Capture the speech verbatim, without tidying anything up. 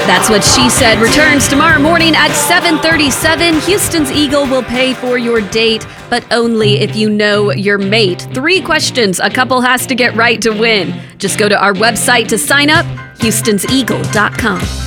That's What She Said returns tomorrow morning at seven thirty-seven. Houston's Eagle will pay for your date, but only if you know your mate. Three questions a couple has to get right to win. Just go to our website to sign up, houstons eagle dot com.